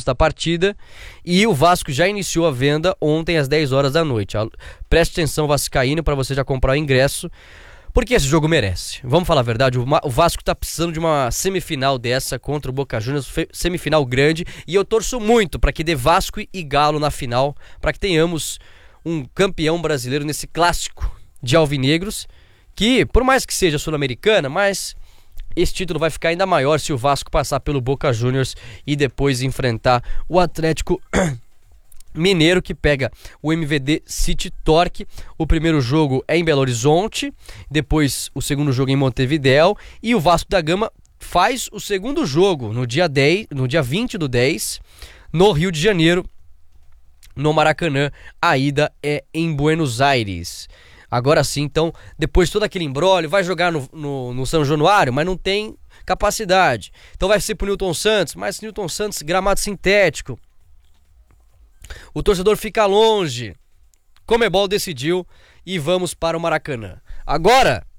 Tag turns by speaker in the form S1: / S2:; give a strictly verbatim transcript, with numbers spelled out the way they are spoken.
S1: da partida, e o Vasco já iniciou a venda ontem às dez horas da noite. Preste atenção, vascaíno, para você já comprar o ingresso, porque esse jogo merece. Vamos falar a verdade, o Vasco tá precisando de uma semifinal dessa contra o Boca Juniors, semifinal grande, e eu torço muito para que dê Vasco e Galo na final, para que tenhamos um campeão brasileiro nesse clássico de alvinegros, que por mais que seja sul-americana, mas esse título vai ficar ainda maior se o Vasco passar pelo Boca Juniors e depois enfrentar o Atlético Mineiro, que pega o M V D City Torque. O primeiro jogo é em Belo Horizonte, depois o segundo jogo em Montevidéu, e o Vasco da Gama faz o segundo jogo no dia dez, no dia vinte do dez, no Rio de Janeiro, no Maracanã. A ida é em Buenos Aires. Agora sim, então, depois de todo aquele imbróglio, vai jogar no, no, no São Januário, mas não tem capacidade. Então vai ser pro Newton Santos, mas Newton Santos, gramado sintético. O torcedor fica longe. Comebol decidiu e vamos para o Maracanã. Agora,